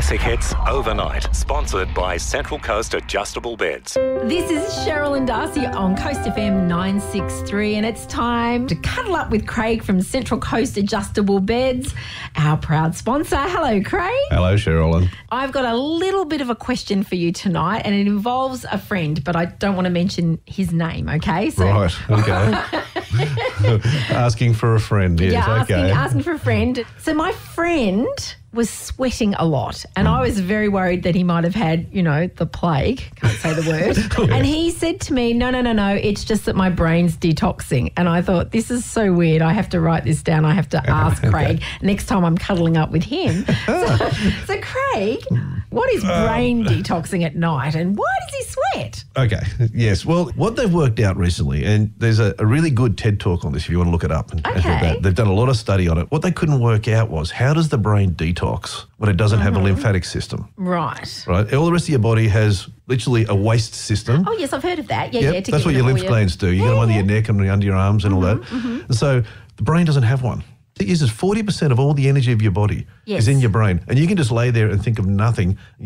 classic hits overnight. Sponsored by Central Coast Adjustable Beds. This is Cheryl and Darcy on Coast FM 963, and it's time to cuddle up with Craig from Central Coast Adjustable Beds, our proud sponsor. Hello, Craig. Hello, Cheryl. I've got a little bit of a question for you tonight, and it involves a friend, but I don't want to mention his name, okay? So, right, okay. Asking for a friend, yes, okay. Asking for a friend. So my friend was sweating a lot, and I was very worried that he might have had, the plague. Can't say the word. And he said to me, no, it's just that my brain's detoxing. And I thought, this is so weird. I have to write this down. I have to ask Craig next time I'm cuddling up with him. So Craig, what is brain detoxing at night, and why does he sweat? Okay, yes. Well, what they've worked out recently, and there's a really good TED Talk on this if you want to look it up. And do that. They've done a lot of study on it. What they couldn't work out was, how does the brain detox when it doesn't have a lymphatic system? Right. All the rest of your body has literally a waste system. Oh, yes, I've heard of that. That's what your lymph glands do. You get them under your neck and under your arms and all that. And so the brain doesn't have one. It uses 40% of all the energy of your body is in your brain. And you can just lay there and think of nothing.